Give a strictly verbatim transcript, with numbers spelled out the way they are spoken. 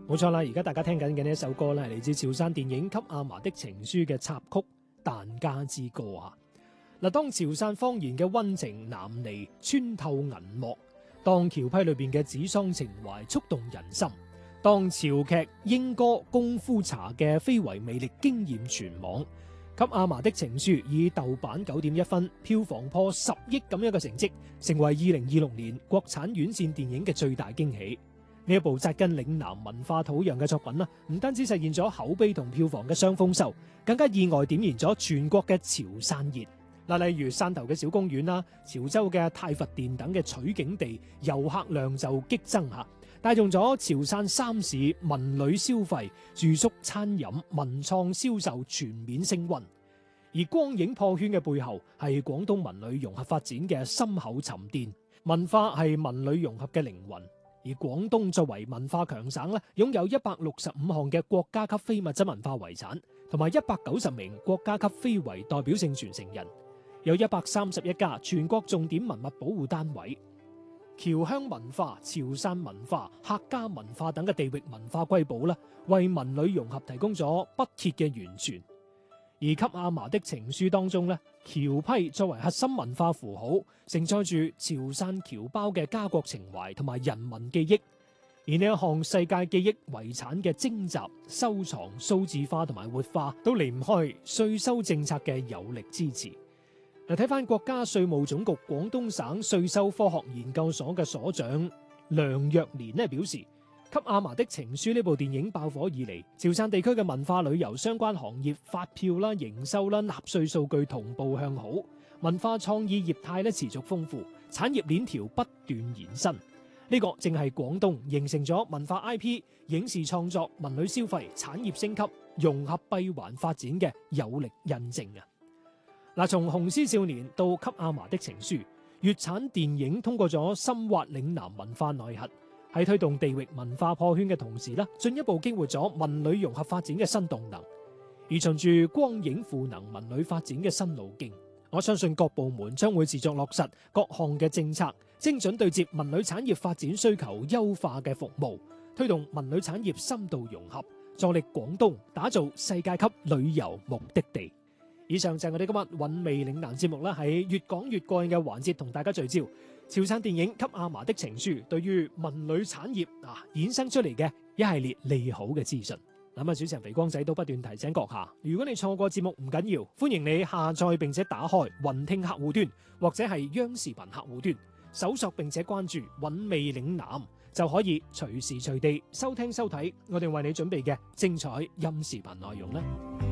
冇錯啦，而家大家聽緊嘅呢一首歌咧，係嚟自潮汕電影《給阿嫲的情書》嘅插曲《疍家之歌》啊。嗱，當潮汕方言嘅溫情南嚟穿透銀幕，當橋批裏邊嘅指桑情懷觸動人心，當潮劇、英歌、功夫茶嘅非遺魅力驚豔全網，《給阿嫲的情書》以豆瓣九點一分，票房破十億咁樣嘅成績，成為二零二六年國產院線電影嘅最大驚喜。呢一部紮根嶺南文化土壤嘅作品啦，唔單止實現咗口碑同票房嘅雙豐收，更加意外點燃咗全國嘅潮汕熱。嗱，例如汕頭嘅小公園啦、潮州嘅太佛殿等嘅取景地，遊客量就激增嚇，帶動咗潮汕三市文旅消費、住宿、餐飲、文創銷售全面升溫。而光影破圈嘅背後，係廣東文旅融合發展嘅深厚沉澱。文化係文旅融合嘅靈魂。而廣東作為文化強省咧，擁有一百六十五項嘅國家級非物質文化遺產，同埋一百九十名國家級非遺代表性傳承人，有一百三十一家全國重點文物保護單位。僑鄉文化、潮汕文化、客家文化等嘅地域文化瑰寶啦，為文旅融合提供咗不竭嘅源泉。而給阿嫲的情書當中咧，僑批作為核心文化符號，承載住潮汕僑胞嘅家國情懷同埋人民記憶。而呢一項世界記憶遺產嘅徵集、收藏、數字化同埋活化，都離唔開稅收政策嘅有力支持。嗱，睇翻國家稅務總局廣東省稅收科學研究所嘅所長梁若蓮咧表示，給阿嫲的情書呢部電影爆火以嚟，潮汕地區嘅文化旅遊相關行業發票啦、營收啦、納稅數據同步向好，文化創意業態咧持續豐富，產業鏈條不斷延伸。呢個正係廣東形成咗文化 I P、影視創作、文旅消費、產業升級、融合閉環發展嘅有力印證啊！嗱，從《雄獅少年》到《給阿嫲的情書》，粵產電影通過咗深挖嶺南文化內核，喺推動地域文化破圈嘅同時咧，進一步激活咗文旅融合發展嘅新動能，而循住光影賦能文旅發展嘅新路徑，我相信各部門將會持續落實各項嘅政策，精準對接文旅產業發展需求，優化嘅服務，推動文旅產業深度融合，助力廣東打造世界級旅遊目的地。以上就係我哋今日韻味嶺南節目啦，喺越講越過癮嘅環節同大家聚焦潮汕電影《給阿嫲的情書》對於文旅產業啊衍生出嚟嘅一系列利好嘅資訊。咁啊，主持人肥光仔都不斷提醒閣下，如果你錯過節目唔緊要，歡迎你下載並且打開雲聽客戶端或者係央視頻客戶端，搜索並且關注韻味嶺南，就可以隨時隨地收聽收睇我哋為你準備嘅精彩音視頻內容啦。